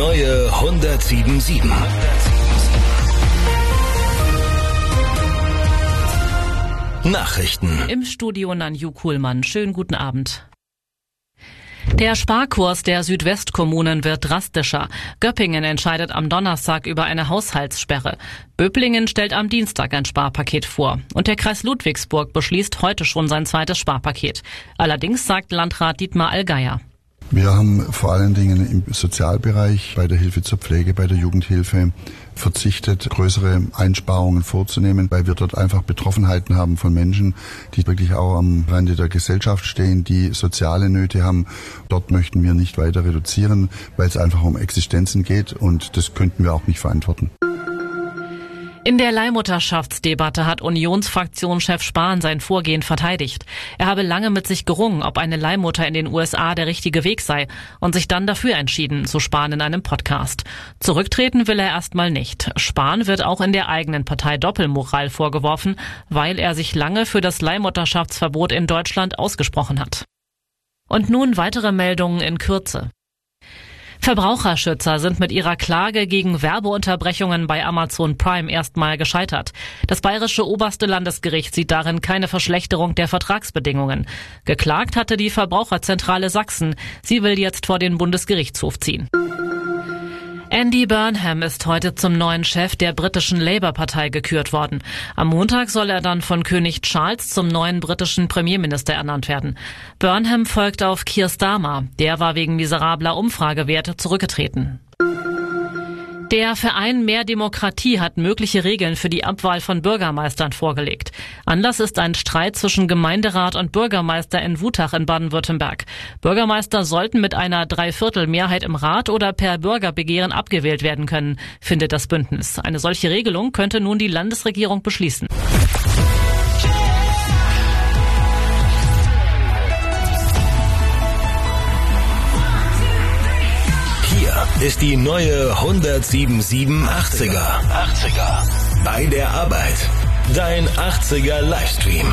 neue 107.7. Nachrichten. Im Studio Nanju Kuhlmann. Schönen guten Abend. Der Sparkurs der Südwestkommunen wird drastischer. Göppingen entscheidet am Donnerstag über eine Haushaltssperre. Böblingen stellt am Dienstag ein Sparpaket vor. Und der Kreis Ludwigsburg beschließt heute schon sein zweites Sparpaket. Allerdings sagt Landrat Dietmar Allgeier: Wir haben vor allen Dingen im Sozialbereich, bei der Hilfe zur Pflege, bei der Jugendhilfe verzichtet, größere Einsparungen vorzunehmen, weil wir dort einfach Betroffenheiten haben von Menschen, die wirklich auch am Rande der Gesellschaft stehen, die soziale Nöte haben. Dort möchten wir nicht weiter reduzieren, weil es einfach um Existenzen geht und das könnten wir auch nicht verantworten. In der Leihmutterschaftsdebatte hat Unionsfraktionschef Spahn sein Vorgehen verteidigt. Er habe lange mit sich gerungen, ob eine Leihmutter in den USA der richtige Weg sei und sich dann dafür entschieden, so Spahn in einem Podcast. Zurücktreten will er erstmal nicht. Spahn wird auch in der eigenen Partei Doppelmoral vorgeworfen, weil er sich lange für das Leihmutterschaftsverbot in Deutschland ausgesprochen hat. Und nun weitere Meldungen in Kürze. Verbraucherschützer sind mit ihrer Klage gegen Werbeunterbrechungen bei Amazon Prime erstmal gescheitert. Das bayerische oberste Landesgericht sieht darin keine Verschlechterung der Vertragsbedingungen. Geklagt hatte die Verbraucherzentrale Sachsen. Sie will jetzt vor den Bundesgerichtshof ziehen. Andy Burnham ist heute zum neuen Chef der britischen Labour-Partei gekürt worden. Am Montag soll er dann von König Charles zum neuen britischen Premierminister ernannt werden. Burnham folgt auf Keir Starmer. Der war wegen miserabler Umfragewerte zurückgetreten. Der Verein Mehr Demokratie hat mögliche Regeln für die Abwahl von Bürgermeistern vorgelegt. Anlass ist ein Streit zwischen Gemeinderat und Bürgermeister in Wutach in Baden-Württemberg. Bürgermeister sollten mit einer Dreiviertelmehrheit im Rat oder per Bürgerbegehren abgewählt werden können, findet das Bündnis. Eine solche Regelung könnte nun die Landesregierung beschließen. Ist die neue 107.7 80er. Bei der Arbeit. Dein 80er Livestream.